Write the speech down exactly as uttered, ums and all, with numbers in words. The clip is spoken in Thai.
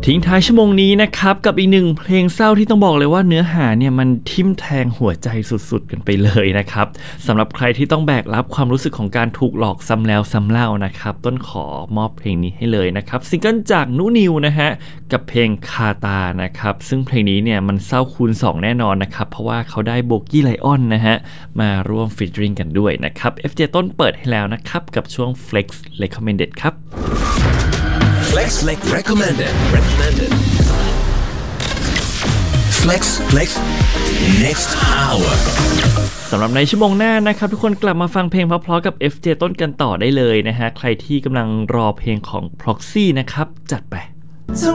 ทิ้งท้ายชั่วโมงนี้นะครับกับอีกหนึ่งเพลงเศร้าที่ต้องบอกเลยว่าเนื้อหาเนี่ยมันทิ่มแทงหัวใจสุดๆกันไปเลยนะครับสำหรับใครที่ต้องแบกรับความรู้สึกของการถูกหลอกซ้ำแล้วซ้ำเล่านะครับต้นขอมอบเพลงนี้ให้เลยนะครับซิงเกิลจากนุนิวนะฮะกับเพลงคาตานะครับซึ่งเพลงนี้เนี่ยมันเศร้าคูณสองแน่นอนนะครับเพราะว่าเขาได้โบกี้ไลออนนะฮะมาร่วมฟีเจอริงกันด้วยนะครับ เอฟ เจ ต้นเปิดให้แล้วนะครับกับช่วง Flex Recommended ครับ Flex Recommended Recommended Flex Flex Next Hour สำหรับในชั่วโมงหน้านะครับทุกคนกลับมาฟังเพลงเพราะๆกับ เอฟ เจ ต้นกันต่อได้เลยนะฮะใครที่กำลังรอเพลงของ Proxy นะครับจัดไป